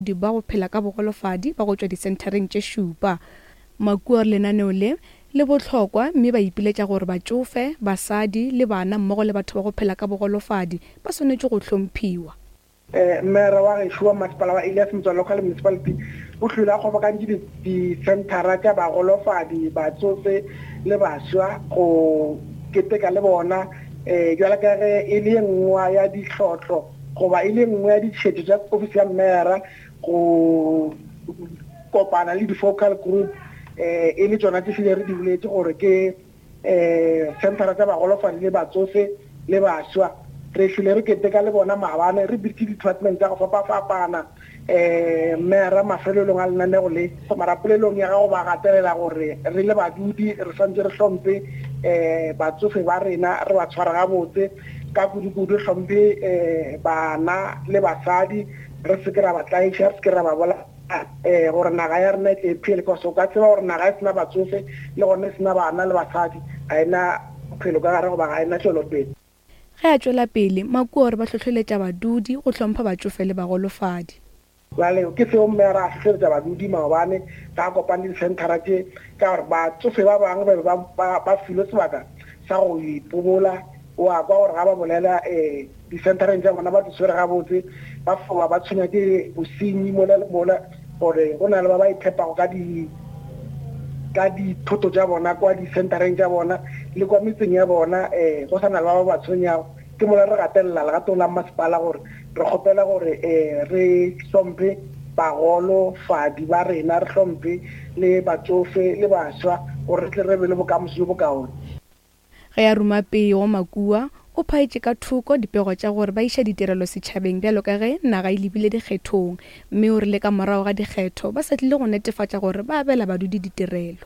di ba go phela ka bogolofadi ba go tšwa disentereng tše šupa. Makua re lenaneo le botlhokwa mme ba ipiletša gore batsofe, basadi le bana mmogo le batho ba go phela ka bogolofadi ba swanetše go hlomphiwa. Mmera wa gešo wa masepala wa Elias Mtswa local municipality o hlwile a kgobokantše disentara tša bagolofadi, batsofe le bašwa go keteka le bona jwale ka ge e le nngwe ya ditlhotlho goba e le nngwe ya ditšhetšo tša ofisi ya mmera go kopana le di-focal group e le tsona tše file re di boletse gore ke centara tša bagolofadi le batsofe le bašwa. Re hlile re keteka le bona maabane re bitse department tša go fapafapana mmera mafelelong a lenaneo le marapolelong ya gago ba gatelela gore re le badudi re swantse re hlompe batsofe ba rena re ba tshwara gabotse ka kudu-kudu hlompe bana le basadi re se ke ra ba tlaiša re se ke ra ba bola gore naga ya rena e phele ka so ka tseba gore naga e sena batsofe le gone e sena bana le basadi ga ena phelo ka gare goba ga ena tšwelopele. Ge a tšwela pele Makua gore ba hlohleletša badudi go hlompha batsofe le bagolofadi. Vale ke seo mmera a hlohleletša badudi maobane ka kopane disentara tše ka gore batsofe ba bangwe ba filo sebaka sa go ipobola wa kwa gore ga ba bolela disentareng tša bona ba tswere gabotse ba fola ba tshwenya ke bosenyi mola gore go na le ba ba iphepago ka dithoto tša bona kwa disentareng tša bona le kwa metseng ya bona go sa na le ba ba tshwenyago. Ke mola re gatelela legatong la masepala gore re kgopela gore re hlomphe bagolofadi ba rena, re hlomphe le batsofe le bašwa gore re tle re be le bokamoso jo bokaone. Ge ya ruma peo Makua o phaetše ka thoko dipego tša gore ba iša ditirelo setšhabeng bjalo ka ge naga e lebile dikgethong, mme o rile ka morago ga dikgetho ba sa tlile go netefatša gore ba abela badudi ditirelo.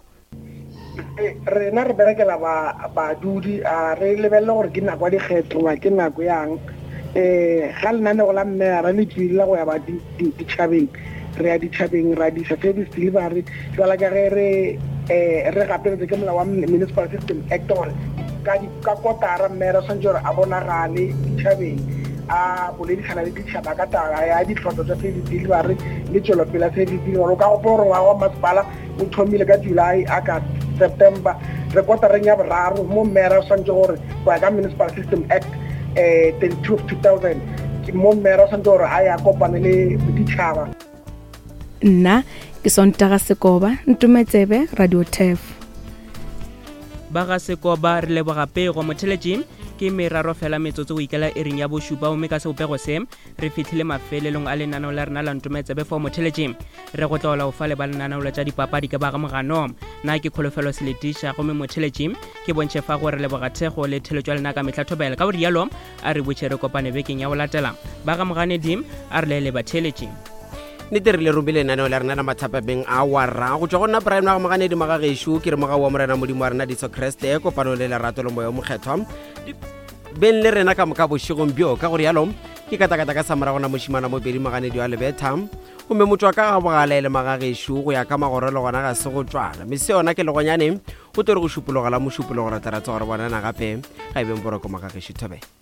Rena re berekela badudi re lebelele gore ke nako ya dikgetho ke nako yang ga lenaneo la mmera le tswile go ya ba ditšhabeng re ya ditšhabeng ra disa service delivery jwala ka ge re gapeletse ke molao wa Municipal System Act gore ka kotara mmera swantse gore a bonagale ditšhabeng a boledisana le ditšhaba ka taba ya ditlhotlo tsa service delivery le tšwelopele ya service delivery. O ka gopola gore wa masepala o thomile ka July, August, September re kotareng ya boraro mo mmera swantse gore go ya ka Municipal System Act 32 of 2000 ke mo mmera swantse gore a ya kopane le ditšhaba. Nna ke Sontaga Sekoba, Ntumetsebe, Radio TEF. Ba ga Sekoba re leboga pego motheletši ke meraro fela metsotso o ikela ering ya bošupa o ka seopego se re fitlhile mafelelong a lenaneo la rena la Ntumetsebe for motheletši re go tlola o fa le ba lenaneo la tša dipapadi ka baga mogano na ke kholofelo seletiša gomme motheletši ke bontšhe fa gore leboga thego le theletšwa lena ka mehlathobela ka gore yalo a re botše re kopane bekeng ya go latela baga moganedim a re lele batheletši nete re le romile lenaneo la rena la mathapabeng a warra go tšwa go nna Brian wa moganedi maga gešo ke re moga wa morena modimo wa rena diso kreste kopano le lerato le moya o mokgethwa ben le rena ka moka bošegong bjo ka gore yalo ke katakata ka samarago na mošimana mo pedi moganedi wa lebetha gomme motho wa ka ga bogala le maga gešo go ya ka magorelo gona ga se go tswana mme se yona ke legonyane go tle re go šupologa la mošupologo ra taratsa gore bonana gape ga e beng boroko maga gešo thobe